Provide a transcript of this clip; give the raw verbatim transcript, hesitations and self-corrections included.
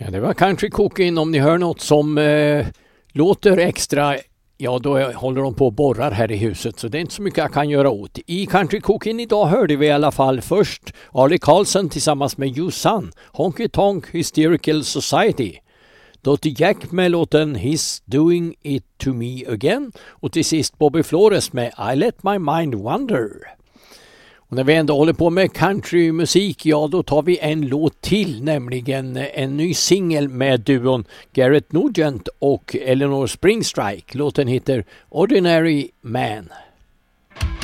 Ja, det var Country Cooking. Om ni hör något som eh, låter extra, ja då håller de på och borrar här i huset, så det är inte så mycket jag kan göra åt. I Country Cooking idag hörde vi i alla fall först Arlie Carlson tillsammans med Yusan, Honky Tonk Hysterical Society. Dottie Jack med låten He's Doing It To Me Again. Och till sist Bobby Flores med I Let My Mind Wander. Och när vi ändå håller på med countrymusik, ja då tar vi en låt till, nämligen en ny singel med duon Garrett Nugent och Eleanor Springstrike. Låten heter Ordinary Man.